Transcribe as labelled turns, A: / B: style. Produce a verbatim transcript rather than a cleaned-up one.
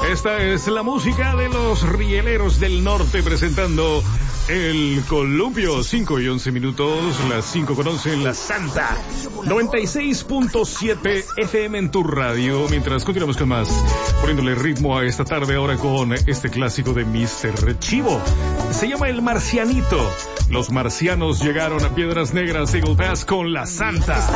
A: Esta es la música de los rieleros del norte presentando el columpio. Cinco y once minutos, las cinco con once en La Santa. noventa y seis punto siete F M en tu radio. Mientras continuamos con más, poniéndole ritmo a esta tarde ahora con este clásico de mister Chivo. Se llama El Marcianito. Los marcianos llegaron a Piedras Negras, Eagle Pass con La Santa.